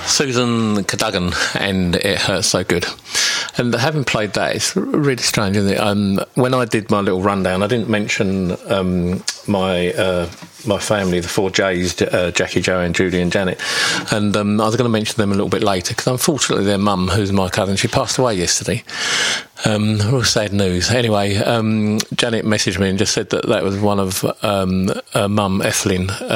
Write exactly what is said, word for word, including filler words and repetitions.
Susan Cadogan and It Hurts So Good. And having played that, it's really strange, isn't it? Um, when I did my little rundown, I didn't mention um, my uh, my family, the four J's, uh, Jackie, Jo and Judy and Janet. And um, I was going to mention them a little bit later, because unfortunately their mum, who's my cousin, she passed away yesterday. Um, real sad news. Anyway, um, Janet messaged me and just said that that was one of um, uh, mum, Ethelyn,